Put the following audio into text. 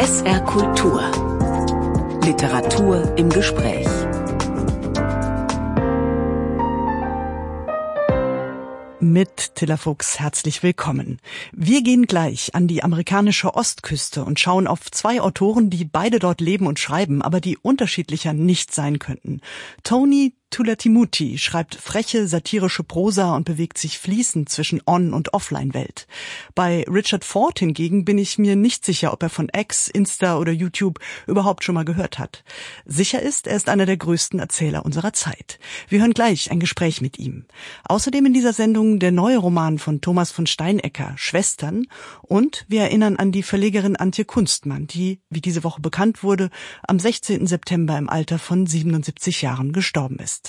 SR Kultur. Literatur im Gespräch. Mit Tilla Fuchs herzlich willkommen. Wir gehen gleich an die amerikanische Ostküste und schauen auf zwei Autoren, die beide dort leben und schreiben, aber die unterschiedlicher nicht sein könnten. Tony Tulatimuti schreibt freche, satirische Prosa und bewegt sich fließend zwischen On- und Offline-Welt. Bei Richard Ford hingegen bin ich mir nicht sicher, ob er von X, Insta oder YouTube überhaupt schon mal gehört hat. Sicher ist, er ist einer der größten Erzähler unserer Zeit. Wir hören gleich ein Gespräch mit ihm. Außerdem in dieser Sendung der neue Roman von Thomas von Steinecker, Schwestern, und wir erinnern an die Verlegerin Antje Kunstmann, die, wie diese Woche bekannt wurde, am 16. September im Alter von 77 Jahren gestorben ist.